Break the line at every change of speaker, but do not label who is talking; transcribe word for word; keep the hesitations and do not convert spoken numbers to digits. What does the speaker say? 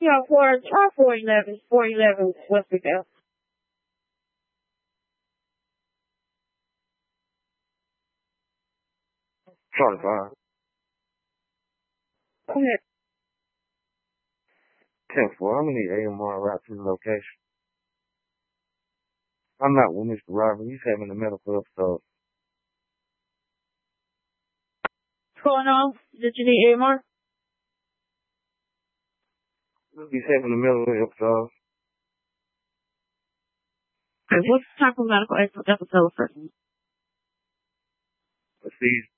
Yeah, for try four eleven, four eleven Westerdale.
twenty-five.
Go ahead.
ten four. I'm gonna need A M R right to the location. I'm not with Mister Robert. He's having a medical episode.
What's going on? Did you need A M R?
He's having a medical episode.
Okay, what type of medical episode first?
A seizure.